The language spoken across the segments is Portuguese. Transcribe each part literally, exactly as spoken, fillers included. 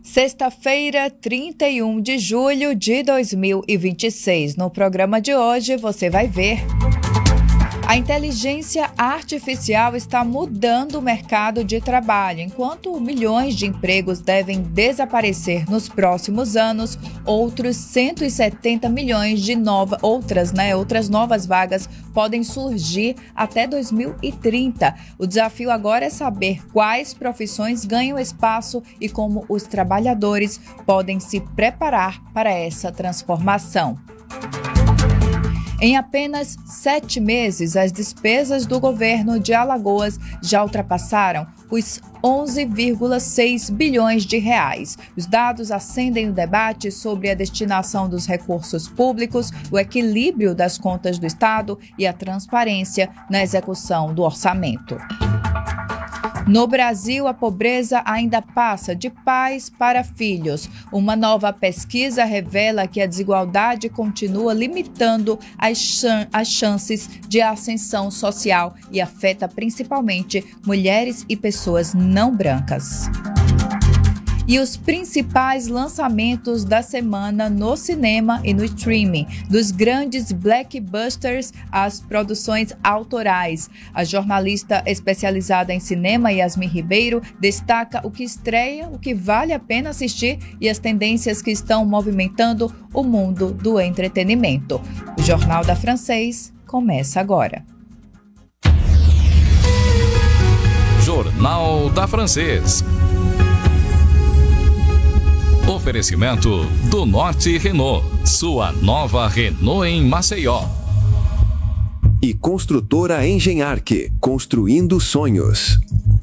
Sexta-feira, trinta e um de julho de dois mil e vinte e seis. No programa de hoje, você vai ver: a inteligência artificial está mudando o mercado de trabalho. Enquanto milhões de empregos devem desaparecer nos próximos anos, outros cento e setenta milhões de nova, outras, né, outras novas vagas podem surgir até dois mil e trinta. O desafio agora é saber quais profissões ganham espaço e como os trabalhadores podem se preparar para essa transformação. Em apenas sete meses, as despesas do governo de Alagoas já ultrapassaram os onze vírgula seis bilhões de reais. Os dados acendem o debate sobre a destinação dos recursos públicos, o equilíbrio das contas do Estado e a transparência na execução do orçamento. No Brasil, a pobreza ainda passa de pais para filhos. Uma nova pesquisa revela que a desigualdade continua limitando as, chan- as chances de ascensão social e afeta principalmente mulheres e pessoas não brancas. E os principais lançamentos da semana no cinema e no streaming, dos grandes blockbusters às produções autorais. A jornalista especializada em cinema, Yasmin Ribeiro, destaca o que estreia, o que vale a pena assistir e as tendências que estão movimentando o mundo do entretenimento. O Jornal da Francês começa agora. Jornal da Francês. Oferecimento do Norte Renault, sua nova Renault em Maceió. E Construtora Engenharque, construindo sonhos.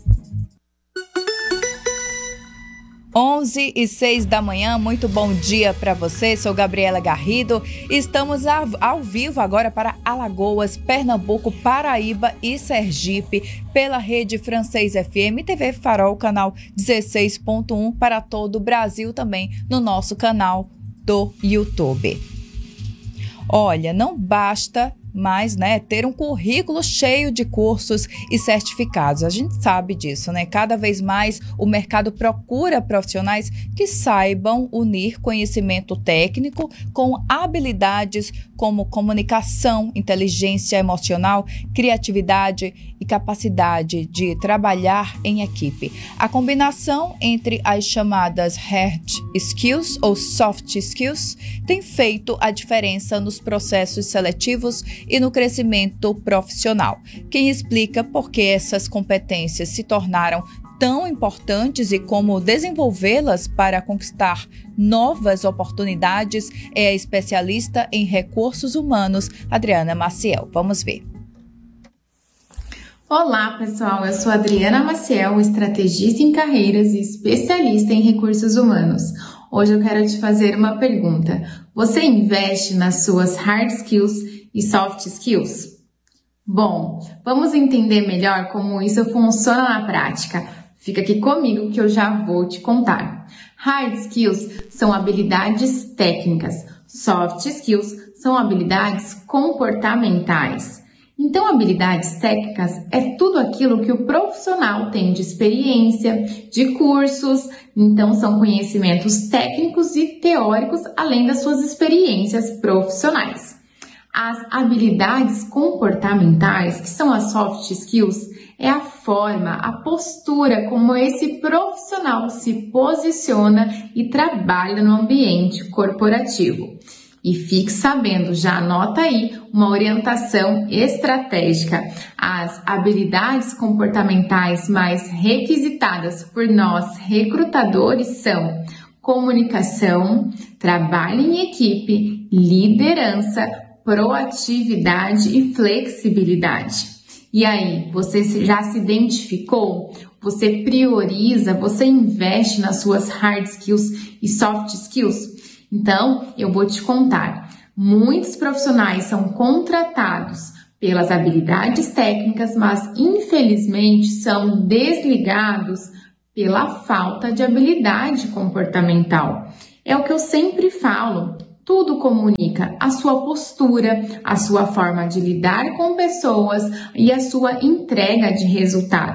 onze e seis da manhã, muito bom dia para você, sou Gabriela Garrido. Estamos ao, ao vivo agora para Alagoas, Pernambuco, Paraíba e Sergipe, pela Rede Francês F M, T V Farol, canal dezesseis ponto um, para todo o Brasil também no nosso canal do YouTube. Olha, não basta mais, né, ter um currículo cheio de cursos e certificados. A gente sabe disso, né? Cada vez mais o mercado procura profissionais que saibam unir conhecimento técnico com habilidades como comunicação, inteligência emocional, criatividade e capacidade de trabalhar em equipe. A combinação entre as chamadas hard skills ou soft skills tem feito a diferença nos processos seletivos e no crescimento profissional. Quem explica por que essas competências se tornaram tão importantes e como desenvolvê-las para conquistar novas oportunidades é a especialista em recursos humanos, Adriana Maciel. Vamos ver. Olá, pessoal. Eu sou Adriana Maciel, estrategista em carreiras e especialista em recursos humanos. Hoje eu quero te fazer uma pergunta. Você investe nas suas hard skills e soft skills? Bom, vamos entender melhor como isso funciona na prática. Fica aqui comigo que eu já vou te contar. Hard skills são habilidades técnicas. Soft skills são habilidades comportamentais. Então, habilidades técnicas é tudo aquilo que o profissional tem de experiência, de cursos. Então, são conhecimentos técnicos e teóricos, além das suas experiências profissionais. As habilidades comportamentais, que são as soft skills, é a forma, a postura como esse profissional se posiciona e trabalha no ambiente corporativo. E fique sabendo, já anota aí uma orientação estratégica. As habilidades comportamentais mais requisitadas por nós recrutadores são comunicação, trabalho em equipe, liderança, proatividade e flexibilidade. E aí, você já se identificou? Você prioriza, você investe nas suas hard skills e soft skills? Então, eu vou te contar. Muitos profissionais são contratados pelas habilidades técnicas, mas infelizmente são desligados pela falta de habilidade comportamental. É o que eu sempre falo. Tudo comunica a sua postura, a sua forma de lidar com pessoas e a sua entrega de resultados.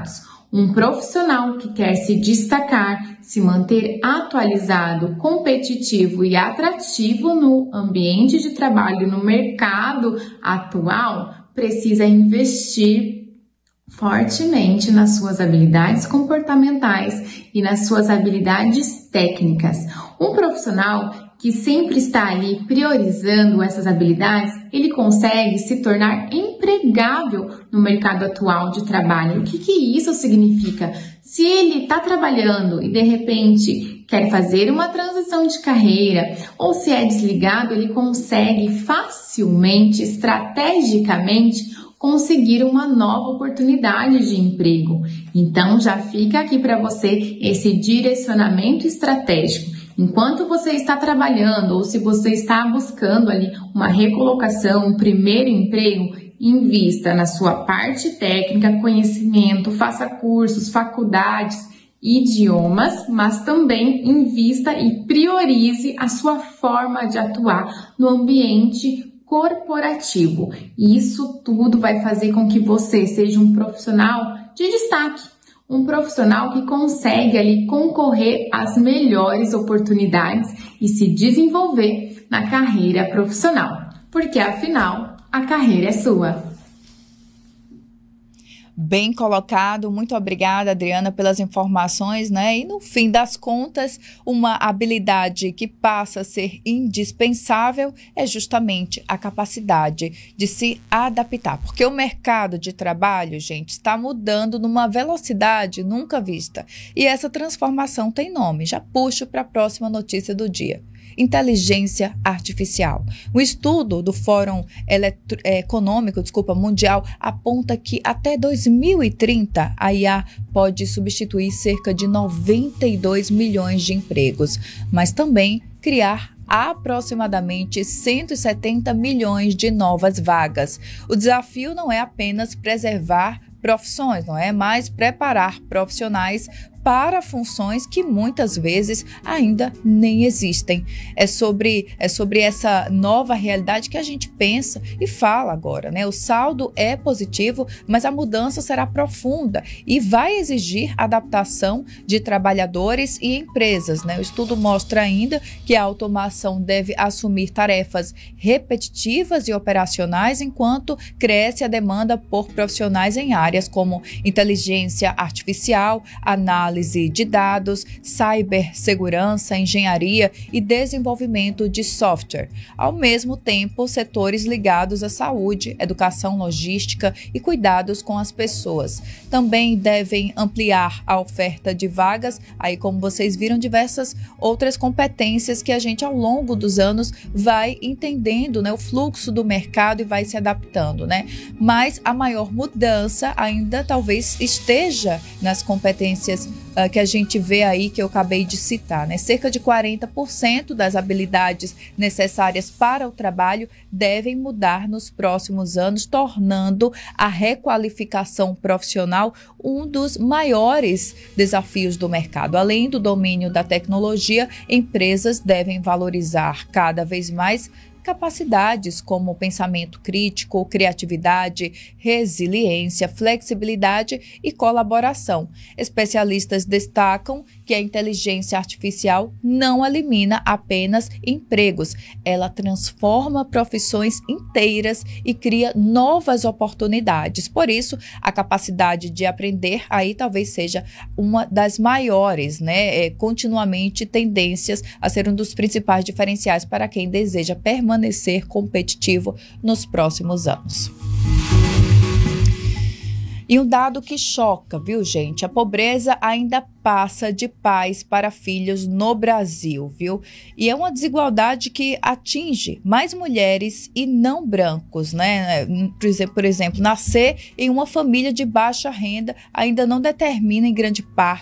Um profissional que quer se destacar, se manter atualizado, competitivo e atrativo no ambiente de trabalho, no mercado atual, precisa investir fortemente nas suas habilidades comportamentais e nas suas habilidades técnicas. Um profissional que sempre está ali priorizando essas habilidades, ele consegue se tornar empregável no mercado atual de trabalho. O que que isso significa? Se ele está trabalhando e de repente quer fazer uma transição de carreira ou se é desligado, ele consegue facilmente, estrategicamente, conseguir uma nova oportunidade de emprego. Então já fica aqui para você esse direcionamento estratégico. Enquanto você está trabalhando ou se você está buscando ali uma recolocação, um primeiro emprego, invista na sua parte técnica, conhecimento, faça cursos, faculdades, idiomas, mas também invista e priorize a sua forma de atuar no ambiente corporativo. E isso tudo vai fazer com que você seja um profissional de destaque. Um profissional que consegue ali concorrer às melhores oportunidades e se desenvolver na carreira profissional, porque afinal a carreira é sua. Bem colocado, muito obrigada, Adriana, pelas informações, né? E no fim das contas, uma habilidade que passa a ser indispensável é justamente a capacidade de se adaptar, porque o mercado de trabalho, gente, está mudando numa velocidade nunca vista. E essa transformação tem nome, já puxo para a próxima notícia do dia. Inteligência artificial. Um estudo do Fórum Eletro- Econômico desculpa, Mundial aponta que até dois mil e trinta a I A pode substituir cerca de noventa e dois milhões de empregos, mas também criar aproximadamente cento e setenta milhões de novas vagas. O desafio não é apenas preservar profissões, não é mais preparar profissionais para funções que muitas vezes ainda nem existem. É sobre, é sobre essa nova realidade que a gente pensa e fala agora, né? O saldo é positivo, mas a mudança será profunda e vai exigir adaptação de trabalhadores e empresas, né? O estudo mostra ainda que a automação deve assumir tarefas repetitivas e operacionais, enquanto cresce a demanda por profissionais em áreas como inteligência artificial, análise de dados, cibersegurança, engenharia e desenvolvimento de software. Ao mesmo tempo, setores ligados à saúde, educação, logística e cuidados com as pessoas também devem ampliar a oferta de vagas. Aí, como vocês viram, diversas outras competências que a gente, ao longo dos anos, vai entendendo, né, o fluxo do mercado e vai se adaptando, né? Mas a maior mudança ainda talvez esteja nas competências Uh, que a gente vê aí, que eu acabei de citar, né? Cerca de quarenta por cento das habilidades necessárias para o trabalho devem mudar nos próximos anos, tornando a requalificação profissional um dos maiores desafios do mercado. Além do domínio da tecnologia, empresas devem valorizar cada vez mais capacidades como pensamento crítico, criatividade, resiliência, flexibilidade e colaboração. Especialistas destacam que a inteligência artificial não elimina apenas empregos, ela transforma profissões inteiras e cria novas oportunidades. Por isso, a capacidade de aprender aí talvez seja uma das maiores, né? É, continuamente tendências a ser um dos principais diferenciais para quem deseja permanecer permanecer competitivo nos próximos anos. E um dado que choca, viu, gente? A pobreza ainda passa de pais para filhos no Brasil, viu? E é uma desigualdade que atinge mais mulheres e não brancos, né? Por exemplo, por exemplo, nascer em uma família de baixa renda ainda não determina, em grande parte,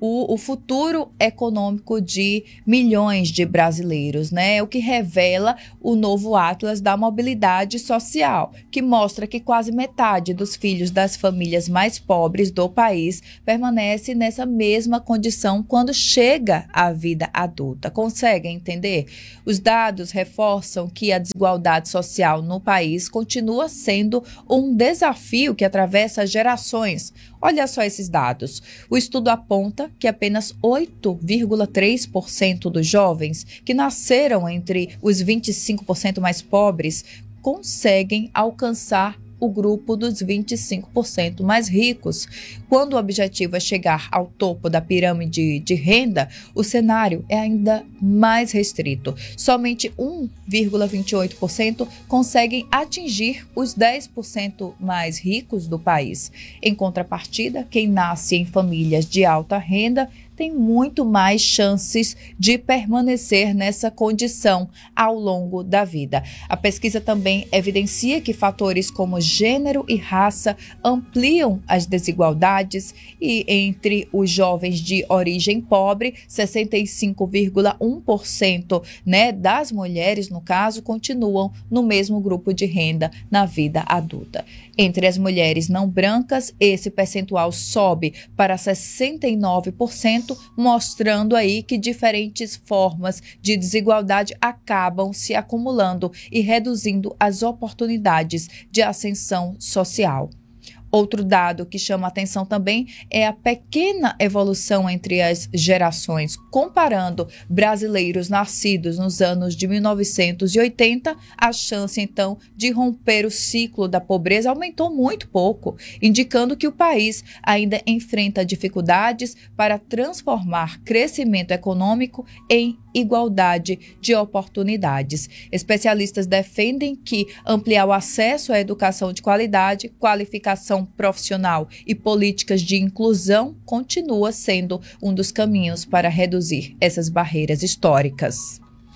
o, o futuro econômico de milhões de brasileiros, né? O que revela o novo Atlas da Mobilidade Social, que mostra que quase metade dos filhos das famílias mais pobres do país permanece nessa mesma condição quando chega à vida adulta. Conseguem entender? Os dados reforçam que a desigualdade social no país continua sendo um desafio que atravessa gerações. Olha só esses dados. O estudo aponta que apenas oito vírgula três por cento dos jovens que nasceram entre os vinte e cinco por cento mais pobres conseguem alcançar o grupo dos vinte e cinco por cento mais ricos. Quando o objetivo é chegar ao topo da pirâmide de renda, o cenário é ainda mais restrito. Somente um vírgula vinte e oito por cento conseguem atingir os dez por cento mais ricos do país. Em contrapartida, quem nasce em famílias de alta renda tem muito mais chances de permanecer nessa condição ao longo da vida. A pesquisa também evidencia que fatores como gênero e raça ampliam as desigualdades e entre os jovens de origem pobre, sessenta e cinco vírgula um por cento, né, das mulheres, no caso, continuam no mesmo grupo de renda na vida adulta. Entre as mulheres não brancas, esse percentual sobe para sessenta e nove por cento, mostrando aí que diferentes formas de desigualdade acabam se acumulando e reduzindo as oportunidades de ascensão social. Outro dado que chama a atenção também é a pequena evolução entre as gerações. Comparando brasileiros nascidos nos anos de mil novecentos e oitenta, a chance, então, de romper o ciclo da pobreza aumentou muito pouco, indicando que o país ainda enfrenta dificuldades para transformar crescimento econômico em igualdade de oportunidades. Especialistas defendem que ampliar o acesso à educação de qualidade, qualificação profissional e políticas de inclusão continua sendo um dos caminhos para reduzir essas barreiras históricas.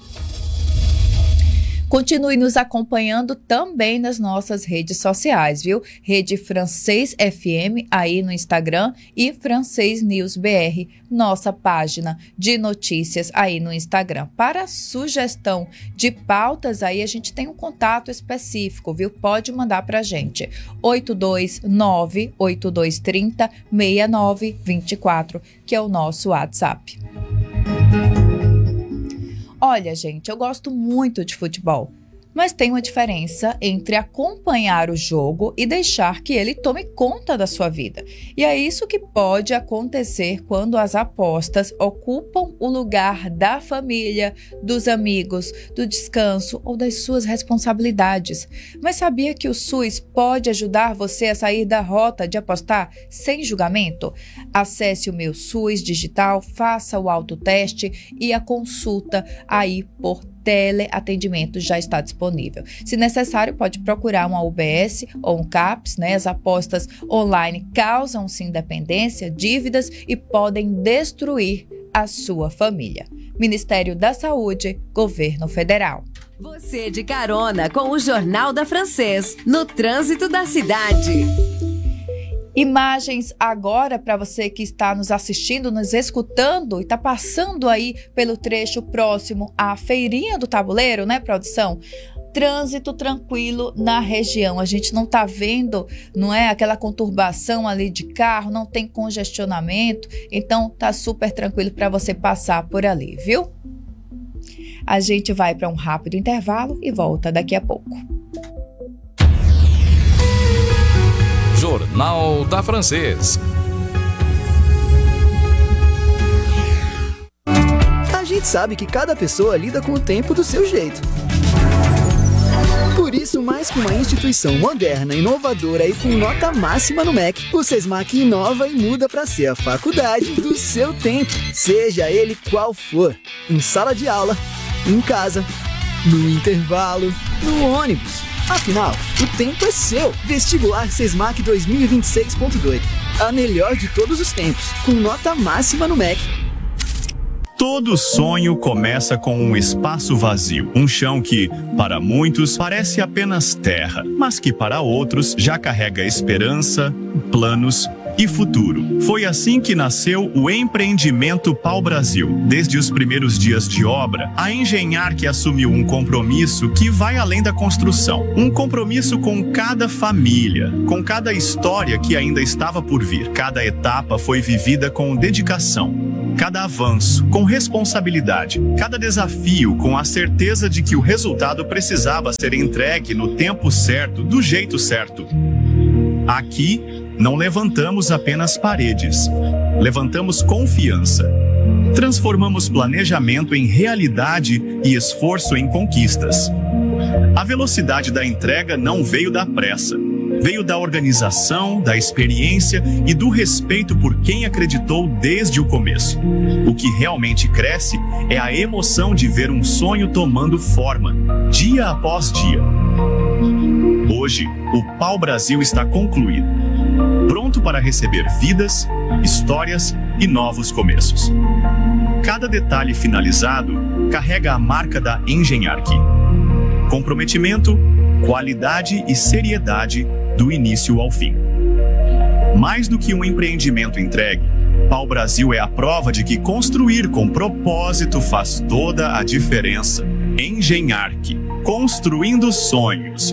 Continue nos acompanhando também nas nossas redes sociais, viu? Rede Francês F M aí no Instagram e Francês News B R, nossa página de notícias aí no Instagram. Para sugestão de pautas aí, a gente tem um contato específico, viu? Pode mandar pra gente. oito dois nove, oito dois três zero, seis nove dois quatro, que é o nosso WhatsApp. Olha, gente, eu gosto muito de futebol, mas tem uma diferença entre acompanhar o jogo e deixar que ele tome conta da sua vida. E é isso que pode acontecer quando as apostas ocupam o lugar da família, dos amigos, do descanso ou das suas responsabilidades. Mas sabia que o SUS pode ajudar você a sair da rota de apostar sem julgamento? Acesse o Meu SUS Digital, faça o autoteste e a consulta aí por teleatendimento já está disponível. Se necessário, pode procurar uma U B S ou um CAPS, né? As apostas online causam-se dependência, dívidas e podem destruir a sua família. Ministério da Saúde, Governo Federal. Você de carona com o Jornal da Francês, no trânsito da cidade. Imagens agora para você que está nos assistindo, nos escutando e está passando aí pelo trecho próximo à Feirinha do Tabuleiro, né, produção? Trânsito tranquilo na região. A gente não está vendo, não é, aquela conturbação ali de carro, não tem congestionamento, então tá super tranquilo para você passar por ali, viu? A gente vai para um rápido intervalo e volta daqui a pouco. Jornal da Francês. A gente sabe que cada pessoa lida com o tempo do seu jeito. Por isso, mais que uma instituição moderna, inovadora e com nota máxima no M E C, o SESMAC inova e muda para ser a faculdade do seu tempo, seja ele qual for. Em sala de aula, em casa, no intervalo, no ônibus. Afinal, o tempo é seu. Vestibular SESMAC dois mil e vinte e seis ponto dois. A melhor de todos os tempos, com nota máxima no M E C. Todo sonho começa com um espaço vazio. Um chão que, para muitos, parece apenas terra, mas que para outros já carrega esperança, planos e futuro. Foi assim que nasceu o empreendimento Pau Brasil. Desde os primeiros dias de obra, a Engenharc assumiu um compromisso que vai além da construção. Um compromisso com cada família, com cada história que ainda estava por vir. Cada etapa foi vivida com dedicação. Cada avanço, com responsabilidade. Cada desafio, com a certeza de que o resultado precisava ser entregue no tempo certo, do jeito certo. Aqui, não levantamos apenas paredes. Levantamos confiança. Transformamos planejamento em realidade e esforço em conquistas. A velocidade da entrega não veio da pressa. Veio da organização, da experiência e do respeito por quem acreditou desde o começo. O que realmente cresce é a emoção de ver um sonho tomando forma, dia após dia. Hoje, o Pau Brasil está concluído, pronto para receber vidas, histórias e novos começos. Cada detalhe finalizado carrega a marca da Engenharc. Comprometimento, qualidade e seriedade do início ao fim. Mais do que um empreendimento entregue, Pau Brasil é a prova de que construir com propósito faz toda a diferença. Engenharc, construindo sonhos.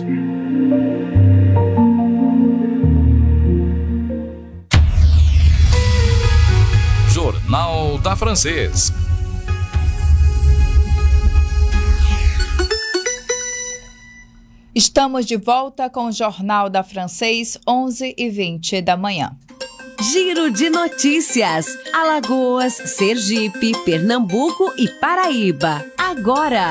Jornal da Francês. Estamos de volta com o Jornal da Francês, onze e vinte da manhã. Giro de notícias. Alagoas, Sergipe, Pernambuco e Paraíba. Agora.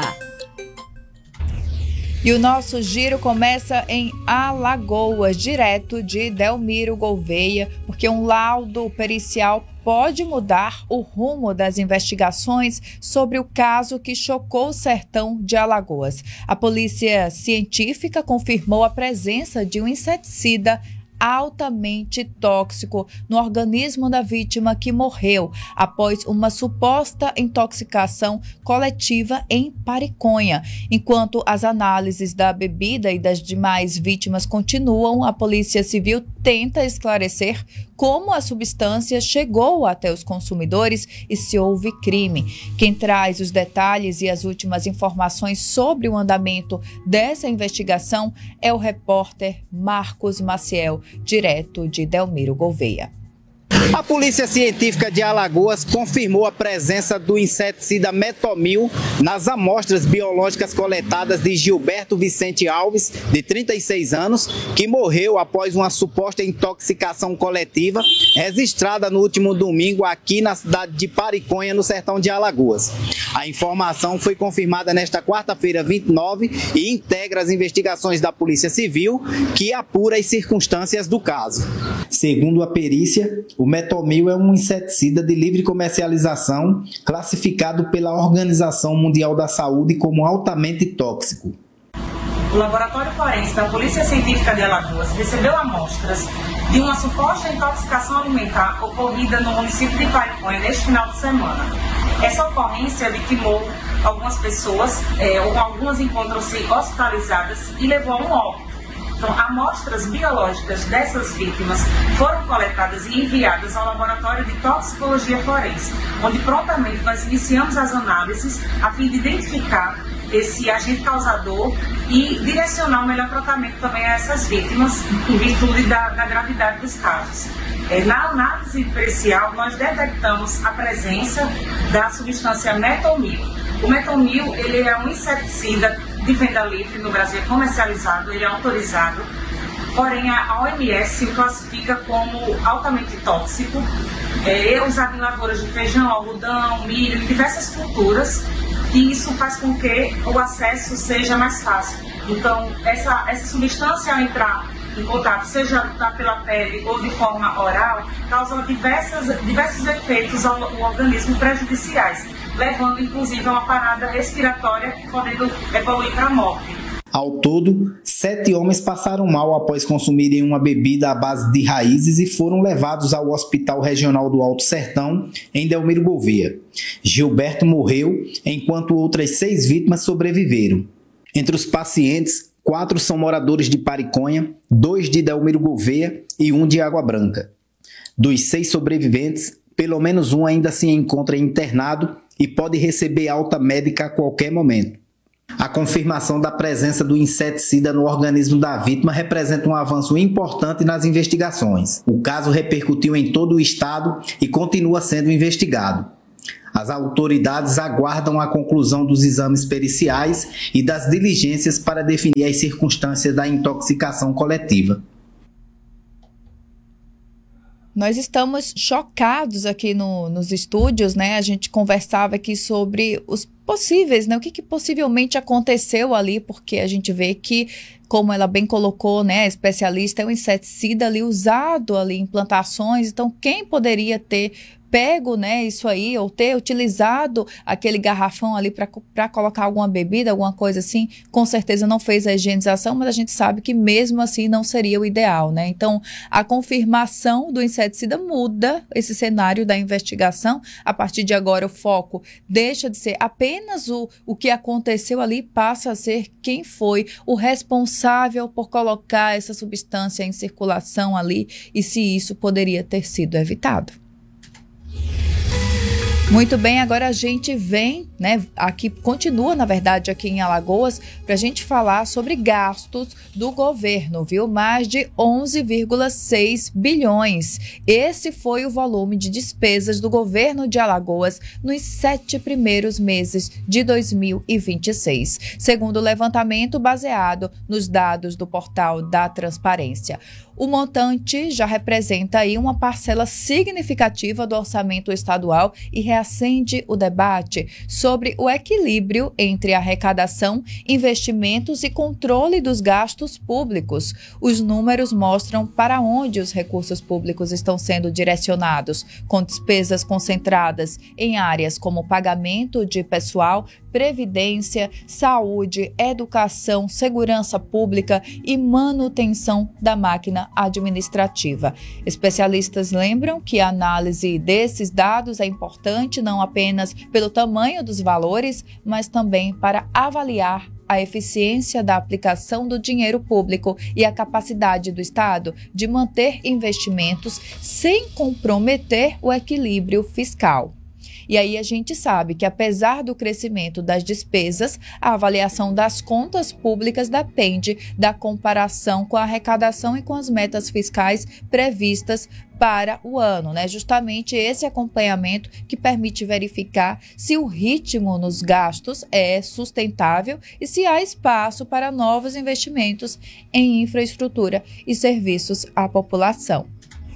E o nosso giro começa em Alagoas, direto de Delmiro Gouveia, porque um laudo pericial pode mudar o rumo das investigações sobre o caso que chocou o sertão de Alagoas. A polícia científica confirmou a presença de um inseticida altamente tóxico no organismo da vítima, que morreu após uma suposta intoxicação coletiva em Pariconha. Enquanto as análises da bebida e das demais vítimas continuam, a Polícia Civil tenta esclarecer como a substância chegou até os consumidores e se houve crime. Quem traz os detalhes e as últimas informações sobre o andamento dessa investigação é o repórter Marcos Maciel, direto de Delmiro Gouveia. A Polícia Científica de Alagoas confirmou a presença do inseticida metomil nas amostras biológicas coletadas de Gilberto Vicente Alves, de trinta e seis anos, que morreu após uma suposta intoxicação coletiva registrada no último domingo aqui na cidade de Pariconha, no sertão de Alagoas. A informação foi confirmada nesta quarta-feira, vinte e nove, e integra as investigações da Polícia Civil, que apura as circunstâncias do caso. Segundo a perícia, o metomil é um inseticida de livre comercialização, classificado pela Organização Mundial da Saúde como altamente tóxico. O Laboratório Forense da Polícia Científica de Alagoas recebeu amostras de uma suposta intoxicação alimentar ocorrida no município de Pariconha neste final de semana. Essa ocorrência vitimou algumas pessoas, é, algumas encontram-se hospitalizadas e levou a um óbito. Então, amostras biológicas dessas vítimas foram coletadas e enviadas ao Laboratório de Toxicologia Forense, onde prontamente nós iniciamos as análises a fim de identificar esse agente causador e direcionar o melhor tratamento também a essas vítimas, em virtude da, da gravidade dos casos. É, na análise pericial, nós detectamos a presença da substância metomil. O metomil, ele é um inseticida de venda livre no Brasil, é comercializado, ele é autorizado, porém a O M S o classifica como altamente tóxico, é, é usado em lavouras de feijão, algodão, milho, em diversas culturas, e isso faz com que o acesso seja mais fácil. Então, essa, essa substância, ao entrar em contato, seja pela pele ou de forma oral, causa diversas, diversos efeitos ao, ao organismo prejudiciais, levando inclusive a uma parada respiratória, podendo evoluir para a morte. Ao todo, sete homens passaram mal após consumirem uma bebida à base de raízes e foram levados ao Hospital Regional do Alto Sertão, em Delmiro Gouveia. Gilberto morreu, enquanto outras seis vítimas sobreviveram. Entre os pacientes, quatro são moradores de Pariconha, dois de Delmiro Gouveia e um de Água Branca. Dos seis sobreviventes, pelo menos um ainda se encontra internado e pode receber alta médica a qualquer momento. A confirmação da presença do inseticida no organismo da vítima representa um avanço importante nas investigações. O caso repercutiu em todo o estado e continua sendo investigado. As autoridades aguardam a conclusão dos exames periciais e das diligências para definir as circunstâncias da intoxicação coletiva. Nós estamos chocados aqui no, nos estúdios, né? A gente conversava aqui sobre os possíveis, né? O que, que possivelmente aconteceu ali, porque a gente vê que, como ela bem colocou, né? A especialista é um inseticida ali usado ali em plantações, então quem poderia ter pego, né, isso aí, ou ter utilizado aquele garrafão ali para colocar alguma bebida, alguma coisa assim, com certeza não fez a higienização, mas a gente sabe que mesmo assim não seria o ideal, né? Então, a confirmação do inseticida muda esse cenário da investigação. A partir de agora, o foco deixa de ser apenas o, o que aconteceu ali, passa a ser quem foi o responsável por colocar essa substância em circulação ali e se isso poderia ter sido evitado. Muito bem, agora a gente vem, né, aqui, continua na verdade aqui em Alagoas, para a gente falar sobre gastos do governo, viu? Mais de onze vírgula seis bilhões. Esse foi o volume de despesas do governo de Alagoas nos sete primeiros meses de dois mil e vinte e seis, segundo o levantamento baseado nos dados do portal da Transparência. O montante já representa aí uma parcela significativa do orçamento estadual e reacende o debate sobre o equilíbrio entre arrecadação, investimentos e controle dos gastos públicos. Os números mostram para onde os recursos públicos estão sendo direcionados, com despesas concentradas em áreas como pagamento de pessoal, previdência, saúde, educação, segurança pública e manutenção da máquina administrativa. Especialistas lembram que a análise desses dados é importante não apenas pelo tamanho dos valores, mas também para avaliar a eficiência da aplicação do dinheiro público e a capacidade do Estado de manter investimentos sem comprometer o equilíbrio fiscal. E aí a gente sabe que, apesar do crescimento das despesas, a avaliação das contas públicas depende da comparação com a arrecadação e com as metas fiscais previstas para o ano, né? Justamente esse acompanhamento que permite verificar se o ritmo nos gastos é sustentável e se há espaço para novos investimentos em infraestrutura e serviços à população.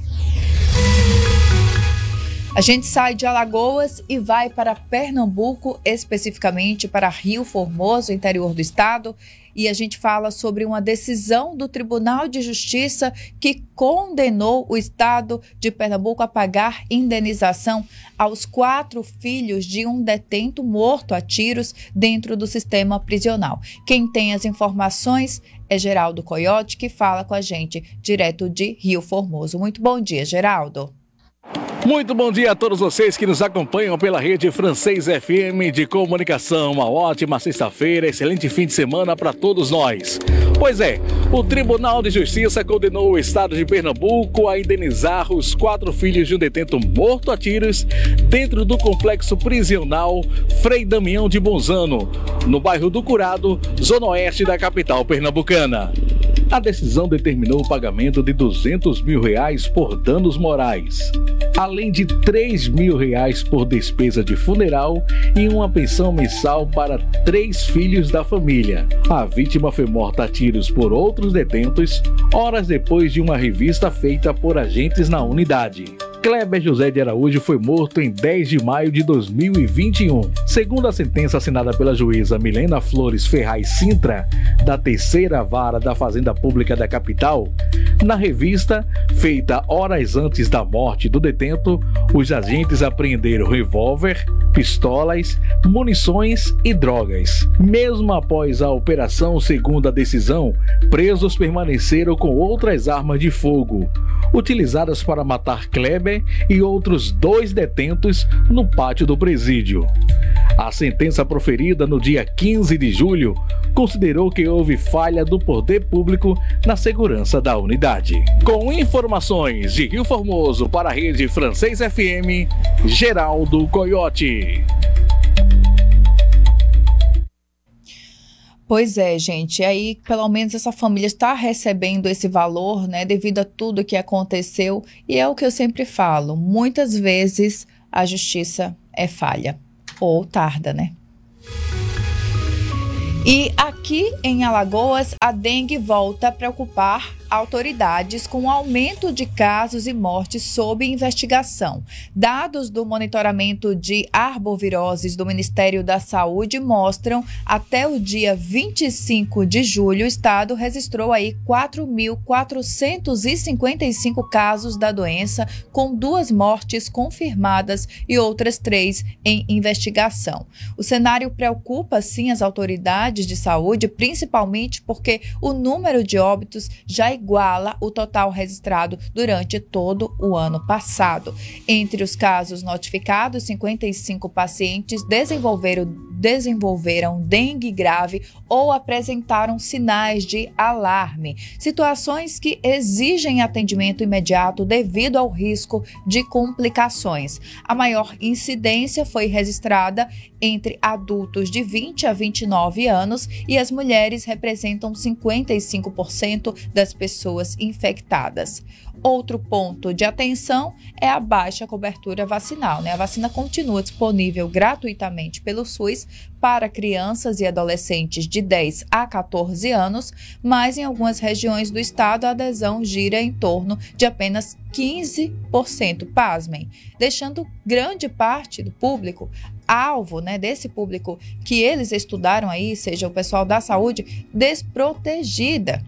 A gente sai de Alagoas e vai para Pernambuco, especificamente para Rio Formoso, interior do estado, e a gente fala sobre uma decisão do Tribunal de Justiça que condenou o estado de Pernambuco a pagar indenização aos quatro filhos de um detento morto a tiros dentro do sistema prisional. Quem tem as informações é Geraldo Coyote, que fala com a gente direto de Rio Formoso. Muito bom dia, Geraldo. Muito bom dia a todos vocês que nos acompanham pela rede Francês F M de comunicação. Uma ótima sexta-feira, excelente fim de semana para todos nós. Pois é, o Tribunal de Justiça condenou o estado de Pernambuco a indenizar os quatro filhos de um detento morto a tiros dentro do complexo prisional Frei Damião de Bonzano, no bairro do Curado, zona oeste da capital pernambucana. A decisão determinou o pagamento de duzentos mil reais por danos morais, além de três mil reais por despesa de funeral e uma pensão mensal para três filhos da família. A vítima foi morta a tiros por outros detentos, horas depois de uma revista feita por agentes na unidade. Kleber José de Araújo foi morto em dez de maio de dois mil e vinte e um. Segundo a sentença assinada pela juíza Milena Flores Ferraz Sintra, da terceira vara da Fazenda Pública da capital, na revista, feita horas antes da morte do detento, os agentes apreenderam revólver, pistolas, munições e drogas. Mesmo após a operação, segundo a decisão, presos permaneceram com outras armas de fogo, utilizadas para matar Kleber Weber e outros dois detentos no pátio do presídio. A sentença proferida no dia quinze de julho considerou que houve falha do poder público na segurança da unidade. Com informações de Rio Formoso para a Rede Francês F M, Geraldo Coyote. Pois é, gente, aí pelo menos essa família está recebendo esse valor, né, devido a tudo que aconteceu, e é o que eu sempre falo, muitas vezes a justiça é falha, ou tarda, né? E aqui em Alagoas, a dengue volta a preocupar autoridades com o aumento de casos e mortes sob investigação. Dados do monitoramento de arboviroses do Ministério da Saúde mostram até o dia vinte e cinco de julho, o estado registrou aí quatro mil quatrocentos e cinquenta e cinco casos da doença, com duas mortes confirmadas e outras três em investigação. O cenário preocupa, sim, as autoridades de saúde, principalmente porque o número de óbitos já iguala o total registrado durante todo o ano passado. Entre os casos notificados, cinquenta e cinco pacientes desenvolveram, desenvolveram dengue grave ou apresentaram sinais de alarme, situações que exigem atendimento imediato devido ao risco de complicações. A maior incidência foi registrada entre adultos de vinte a vinte e nove anos e as mulheres representam cinquenta e cinco por cento das pessoas infectadas. Outro ponto de atenção é a baixa cobertura vacinal, né? A vacina continua disponível gratuitamente pelo SUS para crianças e adolescentes de dez a quatorze anos, mas em algumas regiões do estado a adesão gira em torno de apenas quinze por cento, pasmem, deixando grande parte do público alvo, né, desse público que eles estudaram aí, seja o pessoal da saúde, desprotegida.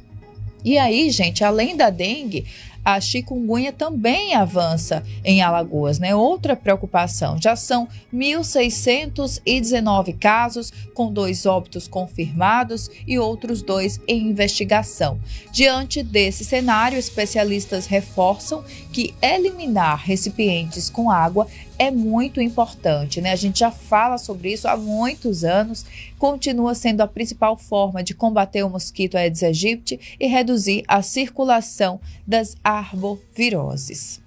E aí, gente, além da dengue, a chikungunya também avança em Alagoas, né? Outra preocupação, já são mil seiscentos e dezenove casos, com dois óbitos confirmados e outros dois em investigação. Diante desse cenário, especialistas reforçam que eliminar recipientes com água é muito importante, né? A gente já fala sobre isso há muitos anos, continua sendo a principal forma de combater o mosquito Aedes aegypti e reduzir a circulação das arboviroses.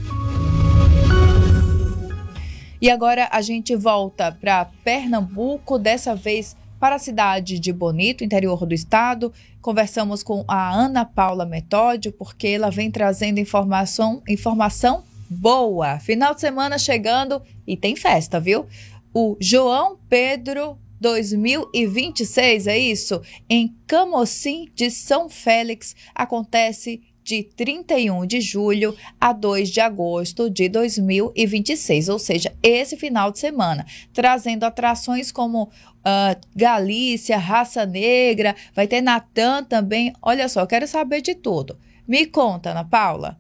E agora a gente volta para Pernambuco, dessa vez para a cidade de Bonito, interior do estado. Conversamos com a Ana Paula Metódio, porque ela vem trazendo informação, informação boa. Final de semana chegando e tem festa, viu? O João Pedro dois mil e vinte e seis, é isso? Em Camocim de São Félix, acontece de trinta e um de julho a dois de agosto de dois mil e vinte e seis, ou seja, esse final de semana, trazendo atrações como uh, Galícia, Raça Negra, vai ter Natan também. Olha só, eu quero saber de tudo. Me conta, Ana Paula.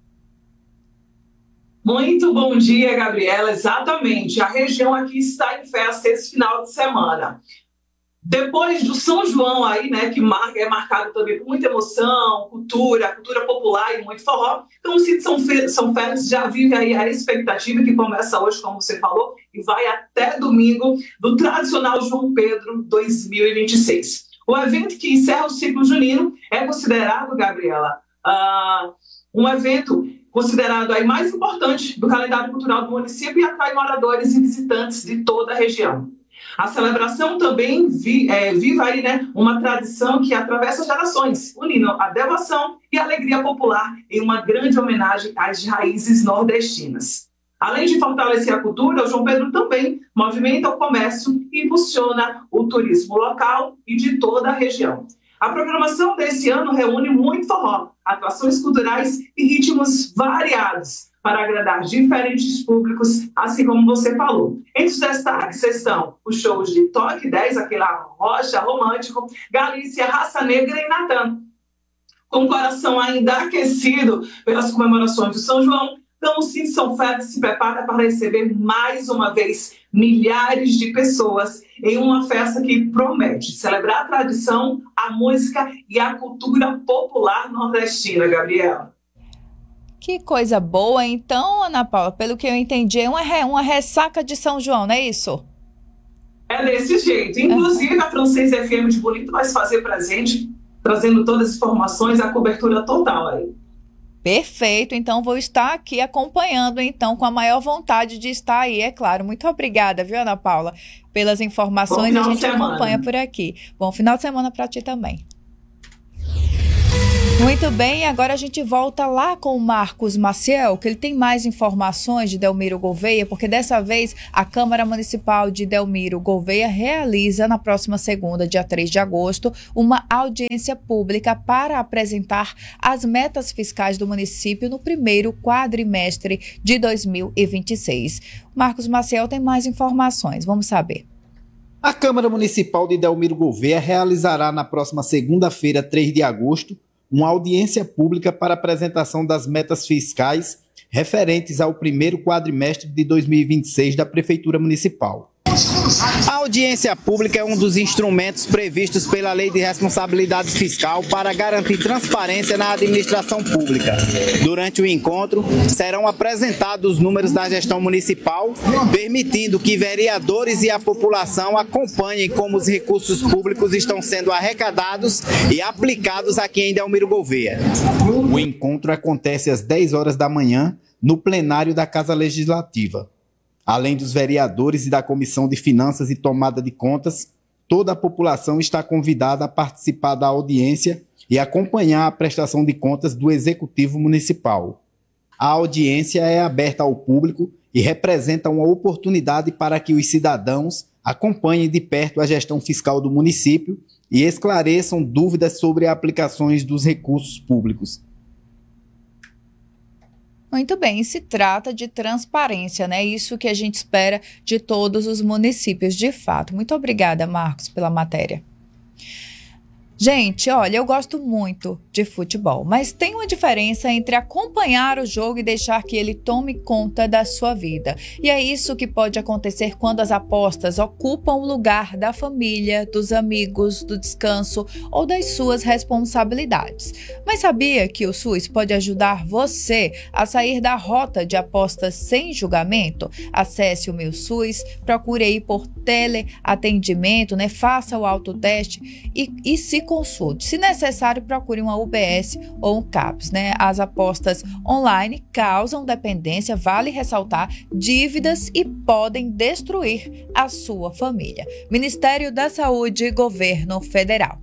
Muito bom dia, Gabriela. Exatamente, a região aqui está em festa esse final de semana. Depois do São João aí, né, que marca, é marcado também por muita emoção, cultura, cultura popular e muito forró, então o Sítio São, Fe- São Félix já vive aí a expectativa que começa hoje, como você falou, e vai até domingo, do tradicional João Pedro dois mil e vinte e seis. O evento que encerra o ciclo junino é considerado, Gabriela, uh, um evento considerado aí mais importante do calendário cultural do município e atrai moradores e visitantes de toda a região. A celebração também vi, é, vive aí, né, uma tradição que atravessa gerações, unindo a devoção e a alegria popular em uma grande homenagem às raízes nordestinas. Além de fortalecer a cultura, o João Pedro também movimenta o comércio e impulsiona o turismo local e de toda a região. A programação desse ano reúne muito forró, atuações culturais e ritmos variados para agradar diferentes públicos, assim como você falou. Entre os destaques estão os shows de Toque dez, aquele Rocha Romântico, Galícia, Raça Negra e Natan. Com o coração ainda aquecido pelas comemorações do São João, então o Sítio São Félix se prepara para receber mais uma vez milhares de pessoas em uma festa que promete celebrar a tradição, a música e a cultura popular nordestina, Gabriela. Que coisa boa, então, Ana Paula, pelo que eu entendi, é uma, re, uma ressaca de São João, não é isso? É desse jeito. Inclusive, a Francês F M de Bonito vai se fazer presente, trazendo todas as informações, a cobertura total aí. Perfeito, então vou estar aqui acompanhando, então, com a maior vontade de estar aí, é claro. Muito obrigada, viu, Ana Paula, pelas informações. A gente acompanha por aqui. Bom final de semana para ti também. Muito bem, agora a gente volta lá com o Marcos Maciel, que ele tem mais informações de Delmiro Gouveia, porque dessa vez a Câmara Municipal de Delmiro Gouveia realiza na próxima segunda, dia três de agosto, uma audiência pública para apresentar as metas fiscais do município no primeiro quadrimestre de dois mil e vinte e seis. Marcos Maciel tem mais informações, vamos saber. A Câmara Municipal de Delmiro Gouveia realizará na próxima segunda-feira, três de agosto, uma audiência pública para apresentação das metas fiscais referentes ao primeiro quadrimestre de dois mil e vinte e seis da Prefeitura Municipal. A audiência pública é um dos instrumentos previstos pela Lei de Responsabilidade Fiscal para garantir transparência na administração pública. Durante o encontro, serão apresentados os números da gestão municipal, permitindo que vereadores e a população acompanhem como os recursos públicos estão sendo arrecadados e aplicados aqui em Delmiro Gouveia. O encontro acontece às dez horas da manhã, no plenário da Casa Legislativa. Além dos vereadores e da Comissão de Finanças e Tomada de Contas, toda a população está convidada a participar da audiência e acompanhar a prestação de contas do Executivo Municipal. A audiência é aberta ao público e representa uma oportunidade para que os cidadãos acompanhem de perto a gestão fiscal do município e esclareçam dúvidas sobre aplicações dos recursos públicos. Muito bem, se trata de transparência, né? Isso que a gente espera de todos os municípios, de fato. Muito obrigada, Marcos, pela matéria. Gente, olha, eu gosto muito de futebol, mas tem uma diferença entre acompanhar o jogo e deixar que ele tome conta da sua vida. E é isso que pode acontecer quando as apostas ocupam o lugar da família, dos amigos, do descanso ou das suas responsabilidades. Mas sabia que o SUS pode ajudar você a sair da rota de apostas sem julgamento? Acesse o Meu SUS, procure aí por teleatendimento, né? Faça o autoteste e, e se consulte. Se necessário, procure uma U B S ou um CAPS, né? As apostas online causam dependência, vale ressaltar, dívidas e podem destruir a sua família. Ministério da Saúde, Governo Federal.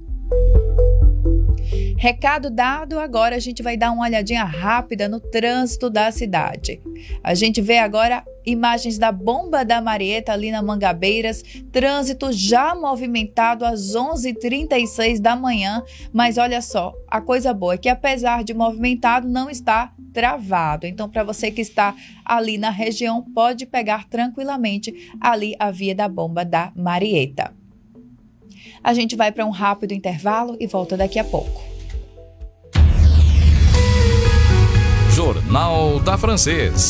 Recado dado, agora a gente vai dar uma olhadinha rápida no trânsito da cidade. A gente vê agora imagens da Bomba da Marieta ali na Mangabeiras, trânsito já movimentado às onze e trinta e seis da manhã, mas olha só, a coisa boa é que apesar de movimentado não está travado, então para você que está ali na região pode pegar tranquilamente ali a via da Bomba da Marieta. A gente vai para um rápido intervalo e volta daqui a pouco. Jornal da Francês.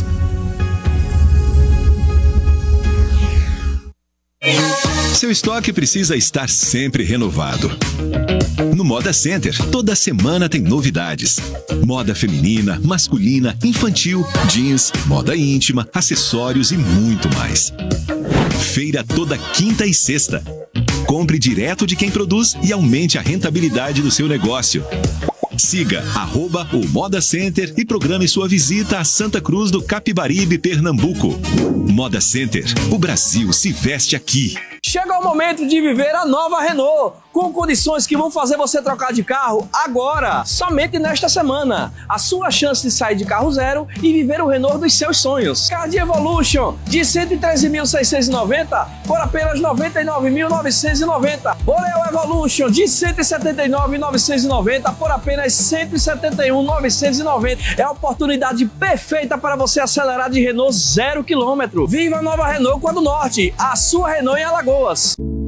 Seu estoque precisa estar sempre renovado. No Moda Center, toda semana tem novidades. Moda feminina, masculina, infantil, jeans, moda íntima, acessórios e muito mais. Feira toda quinta e sexta. Compre direto de quem produz e aumente a rentabilidade do seu negócio. Siga arroba o Moda Center e programe sua visita a Santa Cruz do Capibaribe, Pernambuco. Moda Center, o Brasil se veste aqui. Chega o momento de viver a nova Renault, com condições que vão fazer você trocar de carro agora, somente nesta semana. A sua chance de sair de carro zero e viver o Renault dos seus sonhos. Card Evolution, de cento e treze mil seiscentos e noventa por apenas noventa e nove mil novecentos e noventa. Borel Evolution, de cento e setenta e nove mil novecentos e noventa por apenas cento e setenta e um mil novecentos e noventa. É a oportunidade perfeita para você acelerar de Renault zero quilômetro. Viva a nova Renault com a do Norte, a sua Renault em Alagoas.